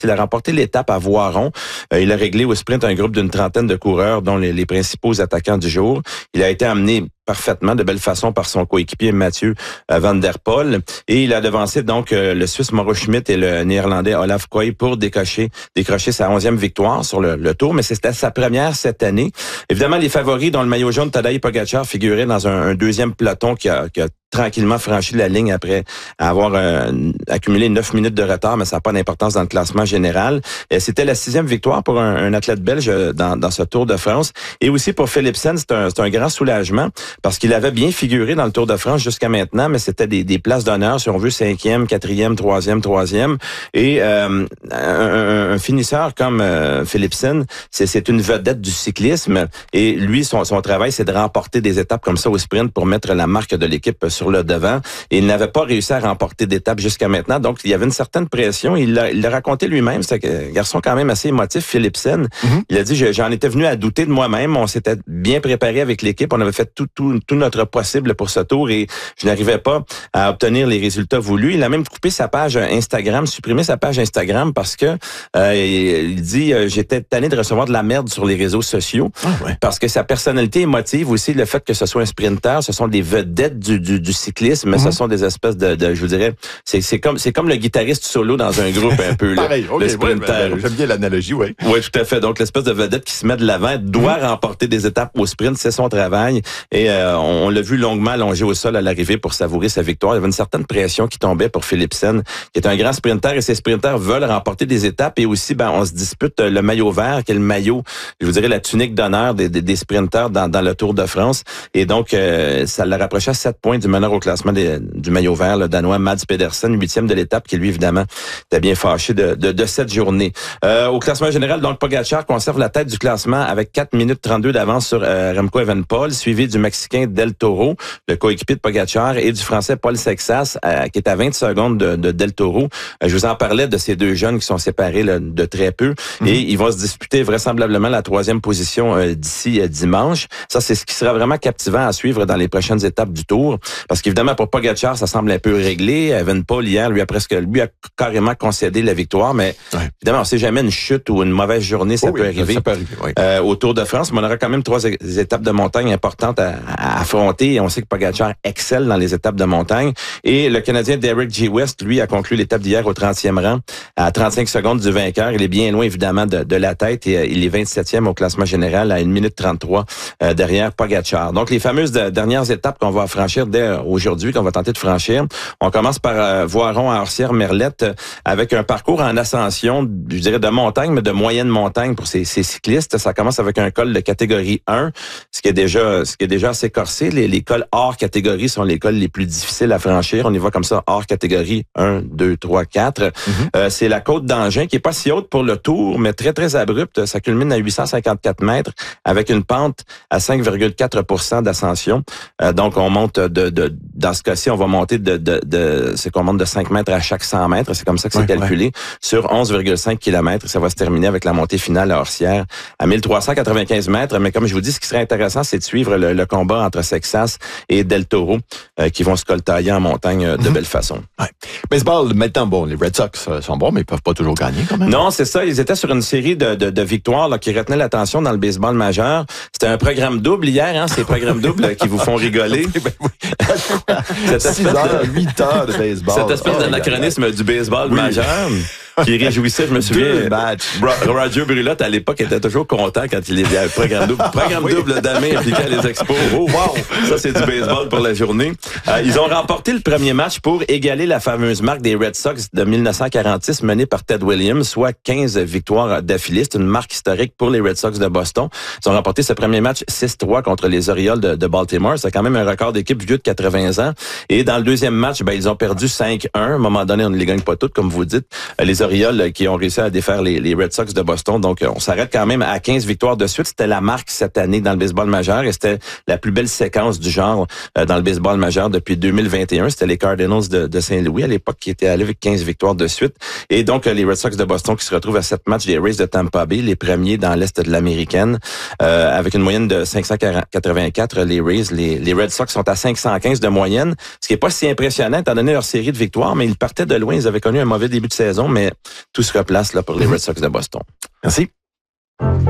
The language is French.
Il a remporté l'étape à Voiron. Il a réglé au sprint un groupe d'une trentaine de coureurs, dont les principaux attaquants du jour. Il a été amené parfaitement, de belle façon, par son coéquipier Mathieu Van Der Poel. Et il a devancé donc le Suisse Mauro Schmid et le Néerlandais Olaf Kooi pour décrocher sa 11e victoire sur le Tour. Mais c'était sa première cette année. Évidemment, les favoris, dont le maillot jaune Tadej Pogačar, figuraient dans un deuxième peloton qui a tranquillement franchi la ligne après avoir accumulé 9 minutes de retard, mais ça n'a pas d'importance dans le classement général. C'était la 6e victoire pour un athlète belge dans ce Tour de France. Et aussi pour Philipsen, c'est un grand soulagement parce qu'il avait bien figuré dans le Tour de France jusqu'à maintenant, mais c'était des places d'honneur, si on veut, 5e, 4e, 3e. Et un finisseur comme Philipsen, c'est une vedette du cyclisme. Et lui, son travail, c'est de remporter des étapes comme ça au sprint pour mettre la marque de l'équipe sur le devant. Et il n'avait pas réussi à remporter d'étape jusqu'à maintenant. Donc, il y avait une certaine pression. Il l'a raconté lui-même. C'est un garçon quand même assez émotif, Philipsen. Mm-hmm. Il a dit, j'en étais venu à douter de moi-même. On s'était bien préparé avec l'équipe. On avait fait tout notre possible pour ce tour et je n'arrivais pas à obtenir les résultats voulus. Il a même coupé sa page Instagram, supprimé sa page Instagram parce que il dit, j'étais tanné de recevoir de la merde sur les réseaux sociaux. Ah ouais. Parce que sa personnalité émotive aussi, le fait que ce soit un sprinter, ce sont des vedettes du cyclisme, mais ce sont des espèces de je vous dirais, c'est comme le guitariste solo dans un groupe un peu. Pareil, le sprinter. J'aime bien l'analogie, oui. Oui, tout à fait. Donc, l'espèce de vedette qui se met de l'avant doit remporter des étapes au sprint, c'est son travail. Et on l'a vu longuement allongé au sol à l'arrivée pour savourer sa victoire. Il y avait une certaine pression qui tombait pour Philipsen, qui est un grand sprinter, et ces sprinters veulent remporter des étapes. Et aussi, on se dispute le maillot vert, qui est le maillot, je vous dirais, la tunique d'honneur des sprinters dans le Tour de France. Et donc, ça l'a rapproché à 7 points du meneur au classement du maillot vert, le Danois Mads Pedersen, 8e de l'étape, qui lui, évidemment, était bien fâché de cette journée. Au classement général, donc, Pogačar conserve la tête du classement avec 4 minutes 32 d'avance sur Remco Evenepoel, suivi du Mexicain Del Toro, le coéquipier de Pogačar, et du Français Paul Sexas, qui est à 20 secondes de Del Toro. Je vous en parlais de ces deux jeunes qui sont séparés de très peu, et ils vont se disputer vraisemblablement la 3e position d'ici dimanche. Ça, c'est ce qui sera vraiment captivant à suivre dans les prochaines étapes du Tour, parce qu'évidemment, pour Pogačar, ça semble un peu réglé. Evenepoel, hier, lui a carrément concédé la victoire, mais évidemment, on sait jamais une chute ou une mauvaise journée, ça peut arriver. Ça peut arriver, oui. Au Tour de France, mais on aura quand même 3 étapes de montagne importantes à affronter. Et on sait que Pogačar excelle dans les étapes de montagne. Et le Canadien Derek G. West, lui, a conclu l'étape d'hier au 30e rang, à 35 secondes du vainqueur. Il est bien loin, évidemment, de la tête, et il est 27e au classement général à 1 minute 33 derrière Pogačar. Donc, les fameuses dernières étapes qu'on va franchir dès aujourd'hui, qu'on va tenter de franchir. On commence par Voiron à Orsières-Merlette, avec un parcours en ascension, je dirais de montagne, mais de moyenne montagne pour ces cyclistes. Ça commence avec un col de catégorie 1, ce qui est déjà assez corsé. Les cols hors catégorie sont les cols les plus difficiles à franchir. On y va comme ça, hors catégorie 1, 2, 3, 4. C'est la côte d'Angers, qui est pas si haute pour le Tour, mais très, très abrupte. Ça culmine à 854 mètres, avec une pente à 5,4% d'ascension. Donc, on monte dans ce cas-ci, on va monter c'est qu'on monte de 5 mètres à chaque 100 mètres. C'est comme ça que c'est calculé. Sur 11,5 km. Ça va se terminer avec la montée finale à Orsières à 1395 mètres. Mais comme je vous dis, ce qui serait intéressant, c'est de suivre le combat entre Sexas et Del Toro, qui vont se coltailler en montagne de belle façon. Ouais. Baseball, maintenant, les Red Sox sont bons, mais ils peuvent pas toujours gagner quand même. Non, c'est ça. Ils étaient sur une série de victoires là, qui retenaient l'attention dans le baseball majeur. C'était un programme double hier, ces programmes doubles qui vous font rigoler. 6 heures, 8 heures de baseball. Cette espèce d'anachronisme du baseball majeur qui réjouissait, je me souviens. Roger Brulotte, à l'époque, était toujours content quand il y avait programme double. Programme double d'année impliquant les Expos. Oh, wow! Ça, c'est du baseball pour la journée. Ils ont remporté le premier match pour égaler la fameuse marque des Red Sox de 1946 menée par Ted Williams, soit 15 victoires d'affilée. C'est une marque historique pour les Red Sox de Boston. Ils ont remporté ce premier match 6-3 contre les Orioles de Baltimore. C'est quand même un record d'équipe vieux de 80 ans. Et dans le deuxième match, ils ont perdu 5-1. À un moment donné, on ne les gagne pas toutes, comme vous dites. Les Orioles qui ont réussi à défaire les Red Sox de Boston. Donc, on s'arrête quand même à 15 victoires de suite. C'était la marque cette année dans le baseball majeur et c'était la plus belle séquence du genre dans le baseball majeur depuis 2021. C'était les Cardinals de Saint-Louis à l'époque qui étaient allés avec 15 victoires de suite. Et donc, les Red Sox de Boston qui se retrouvent à 7 matchs des Rays de Tampa Bay, les premiers dans l'Est de l'Américaine, avec une moyenne de 584. Les Rays, les Red Sox sont à 515 de moyenne, ce qui est pas si impressionnant étant donné leur série de victoires, mais ils partaient de loin. Ils avaient connu un mauvais début de saison, mais tout se replace là pour les Red Sox de Boston. Merci.